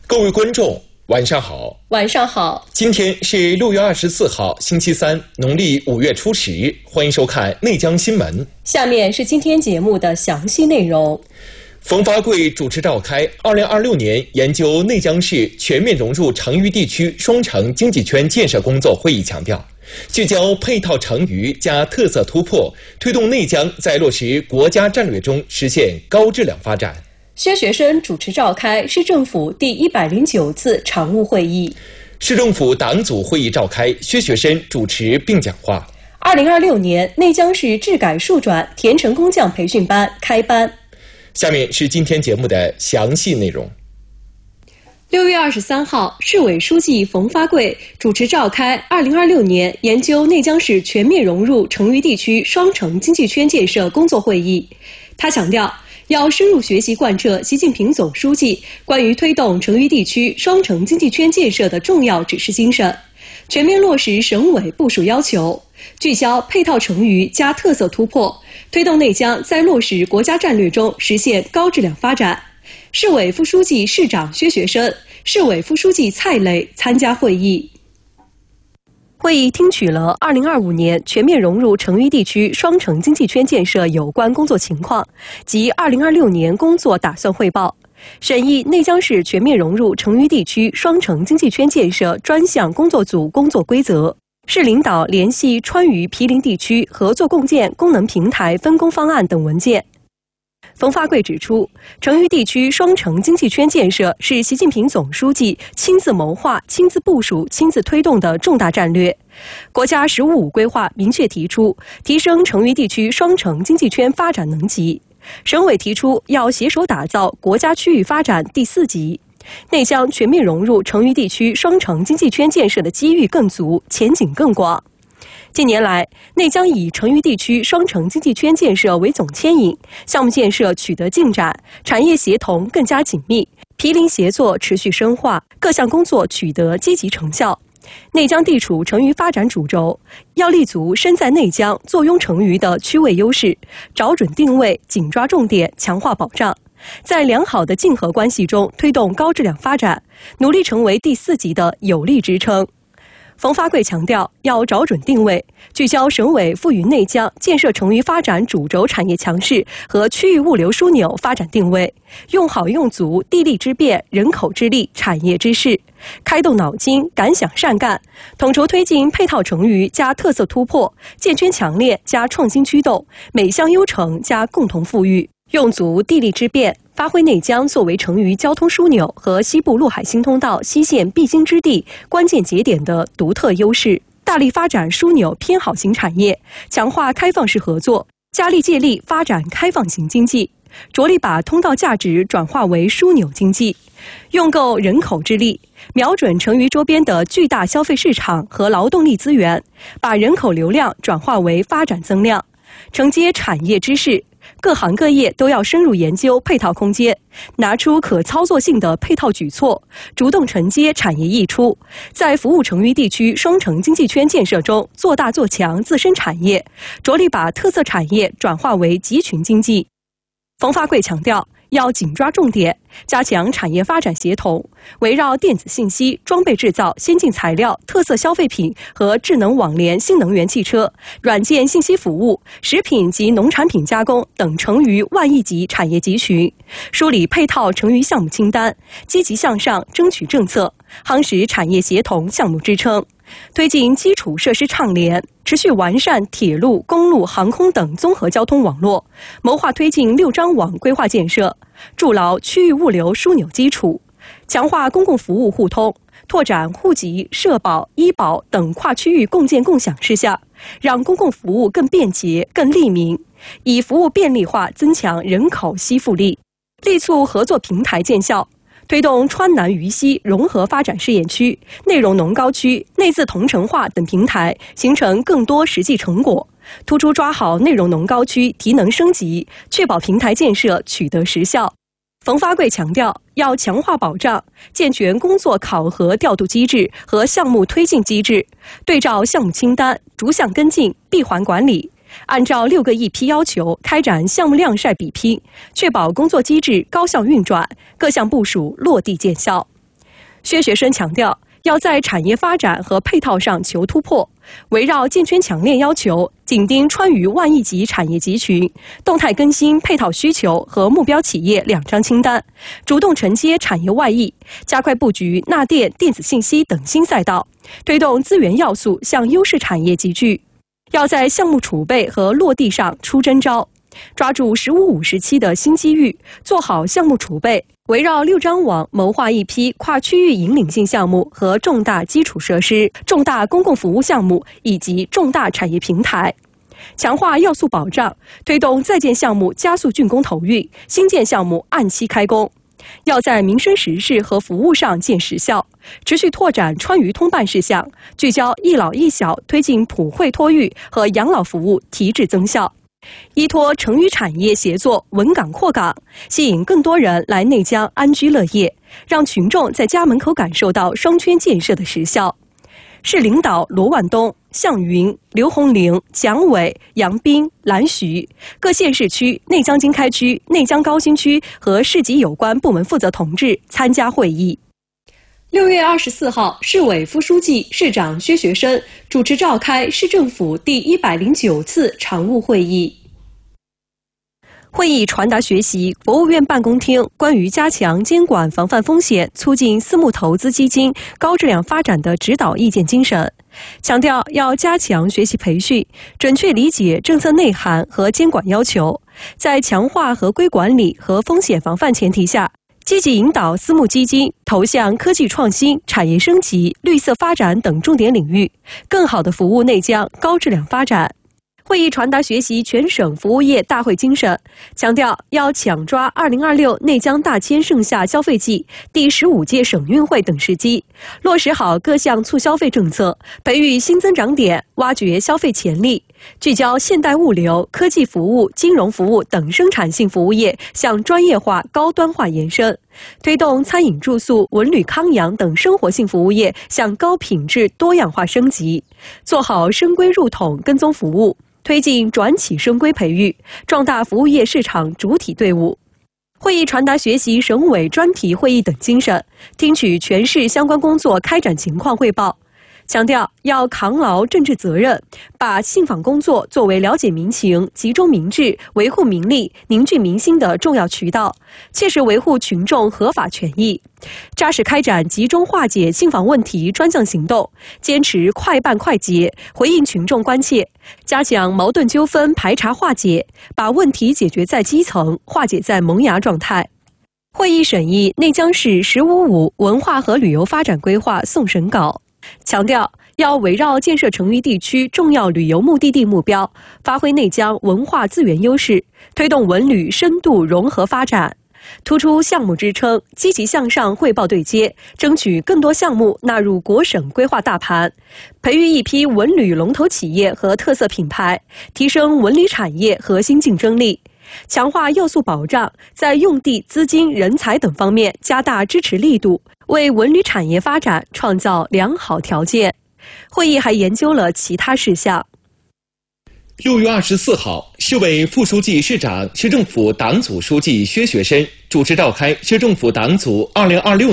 各位观众，晚上好。 晚上好。 今天是6月24号，星期三，农历5月初10。欢迎收看内江新闻。 下面是今天节目的详细内容。 冯发贵主持召开2026年研究内江市全面融入成渝地区双城经济圈建设工作会议强调，聚焦配套成渝加特色突破，推动内江在落实国家战略中实现高质量发展。 薛学生主持召开市政府第109次常务会议。 市政府党组会议召开，薛学生主持并讲话。 2026年内江市治改数转田城工匠培训班开班。 下面是今天节目的详细内容。 6月23号，市委书记冯发贵主持召开2026年研究内江市全面融入成渝地区双城经济圈建设工作会议。他强调，要深入学习贯彻习近平总书记关于推动成渝地区双城经济圈建设的重要指示精神，全面落实省委部署要求，聚焦配套成渝加特色突破，推动内江在落实国家战略中实现高质量发展。市委副书记、市长薛学生、市委副书记蔡磊参加会议。会议听取了2025年全面融入成渝地区双城经济圈建设有关工作情况及2026年工作打算汇报，审议内江市全面融入成渝地区双城经济圈建设专项工作组工作规则，市领导联系川渝毗邻地区合作共建功能平台分工方案等文件。冯发贵指出，成渝地区双城经济圈建设是习近平总书记亲自谋划、亲自部署、亲自推动的重大战略。国家“十五五”规划明确提出，提升成渝地区双城经济圈发展能级。省委提出要携手打造国家区域发展第4级。内江全面融入成渝地区双城经济圈建设的机遇更足，前景更广。近年来，内江以成渝地区双城经济圈建设为总牵引，项目建设取得进展，产业协同更加紧密，毗邻协作持续深化，各项工作取得积极成效。内江地处成渝发展主轴，要立足身在内江、坐拥成渝的区位优势，找准定位，紧抓重点，强化保障，在良好的竞合关系中推动高质量发展，努力成为第4级的有力支撑。冯发贵强调，要找准定位，聚焦省委赋予内江建设成渝发展主轴产业强势和区域物流枢纽发展定位，用好用足地利之便、人口之力、产业之势，开动脑筋，敢想善干，统筹推进配套成渝加特色突破，建圈强烈加创新驱动，每项优成加共同富裕，用足地利之便，发挥内江作为成渝交通枢纽和西部陆海新通道西线必经之地关键节点的独特优势，大力发展枢纽偏好型产业，强化开放式合作，加力借力发展开放型经济，着力把通道价值转化为枢纽经济，用够人口之力，瞄准成渝周边的巨大消费市场和劳动力资源，把人口流量转化为发展增量，承接产业之势。各行各业都要深入研究配套空间，拿出可操作性的配套举措，主动承接产业溢出，在服务成渝地区双城经济圈建设中做大做强自身产业，着力把特色产业转化为集群经济。冯发贵强调，要紧抓重点，加强产业发展协同，围绕电子信息、装备制造、先进材料、特色消费品和智能网联新能源汽车、软件信息服务、食品及农产品加工等成渝万亿级产业集群，梳理配套成渝项目清单，积极向上争取政策，夯实产业协同项目支撑，推进基础设施畅联，持续完善铁路、公路、航空等综合交通网络，谋划推进6张网规划建设，筑牢区域物流枢纽基础，强化公共服务互通，拓展户籍、社保、医保等跨区域共建共享事项，让公共服务更便捷、更利民，以服务便利化增强人口吸附力，力促合作平台见效。推动川南渝西融合发展试验区、内容农高区、内自同城化等平台形成更多实际成果，突出抓好内容农高区提能升级，确保平台建设取得实效。冯发贵强调，要强化保障，健全工作考核调度机制和项目推进机制，对照项目清单，逐项跟进，闭环管理，按照6个EP要求开展项目量晒比拼，确保工作机制高效运转，各项部署落地见效。 薛学深强调，要在产业发展和配套上求突破，围绕健全强链要求，紧盯川渝万亿级产业集群，动态更新配套需求和目标企业2张清单，主动承接产业外溢，加快布局钠电、电子信息等新赛道，推动资源要素向优势产业集聚。要在项目储备和落地上出真招，抓住15、57的新机遇，做好项目储备，围绕6张网谋划一批跨区域引领性项目和重大基础设施、重大公共服务项目以及重大产业平台，强化要素保障，推动在建项目加速竣工投运，新建项目按期开工。要在民生实事和服务上见实效，持续拓展川渝通办事项，聚焦一老一小，推进普惠托育和养老服务提质增效。依托成渝产业协作稳岗扩岗，吸引更多人来内江安居乐业，让群众在家门口感受到双圈建设的实效。市领导罗万东、向云、刘洪玲、蒋伟、杨斌、蓝徐，各县市区、内江经开区、内江高新区和市级有关部门负责同志参加会议。6月24号，市委副书记、市长薛学深主持召开市政府第109次常务会议。会议传达学习国务院办公厅关于加强监管防范风险、促进私募投资基金高质量发展的指导意见精神，强调要加强学习培训，准确理解政策内涵和监管要求，在强化合规管理和风险防范前提下，积极引导私募基金投向科技创新、产业升级、绿色发展等重点领域，更好地服务内江高质量发展。会议传达学习全省服务业大会精神，强调要抢抓2026内江大千盛夏消费季、第15届省运会等时机，落实好各项促消费政策，培育新增长点，挖掘消费潜力，聚焦现代物流、科技服务、金融服务等生产性服务业向专业化、高端化延伸，推动餐饮住宿、文旅康养等生活性服务业向高品质多样化升级，做好深规入统跟踪服务，推进转企深规培育，壮大服务业市场主体队伍。会议传达学习省委专题会议等精神，听取全市相关工作开展情况汇报，强调要扛牢政治责任，把信访工作作为了解民情、集中民智、维护民利、凝聚民心的重要渠道，切实维护群众合法权益，扎实开展集中化解信访问题专项行动，坚持快办快结，回应群众关切，加强矛盾纠纷排查化解，把问题解决在基层，化解在萌芽状态。会议审议内江市“15+5”文化和旅游发展规划送审稿，强调要围绕建设成渝地区重要旅游目的地目标，发挥内江文化资源优势，推动文旅深度融合发展，突出项目支撑，积极向上汇报对接，争取更多项目纳入国省规划大盘，培育一批文旅龙头企业和特色品牌，提升文旅产业核心竞争力，强化要素保障，在用地、资金、人才等方面加大支持力度，为文旅产业发展创造良好条件。会议还研究了其他事项。 6月24号，市委副书记、市长、市政府党组书记薛学深主持召开市政府党组2026